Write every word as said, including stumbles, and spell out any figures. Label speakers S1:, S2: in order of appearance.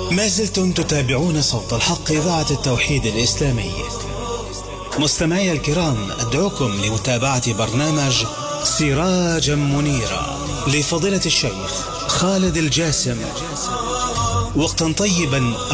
S1: ما زلتم تتابعون صوت الحق إذاعة التوحيد الإسلامي. مستمعي الكرام، أدعوكم لمتابعة برنامج سراجا منيرا لفضيلة الشيخ خالد الجاسم. وقتا طيبا